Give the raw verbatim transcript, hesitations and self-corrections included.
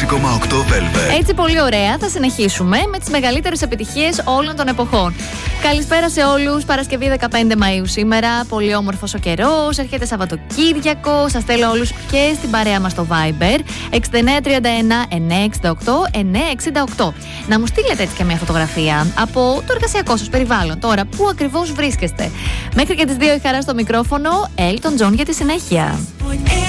κόμμα οκτώ Velvet. Έτσι πολύ ωραία, θα συνεχίσουμε με τις μεγαλύτερες επιτυχίες όλων των εποχών. Καλησπέρα σε όλους, Παρασκευή δεκαπέντε Μαΐου σήμερα, πολύ όμορφος ο καιρός, έρχεται Σαββατοκύριακο, σας θέλω όλους και στην παρέα μας στο Viber εξήντα εννέα τριάντα ένα εννιακόσια εξήντα οκτώ εννιακόσια εξήντα οκτώ. Να μου στείλετε έτσι και μια φωτογραφία από το εργασιακό σας περιβάλλον τώρα, πού ακριβώς βρίσκεστε. Μέχρι και τις δύο η Χαρά στο μικρόφωνο, Elton John για τη συνέχεια.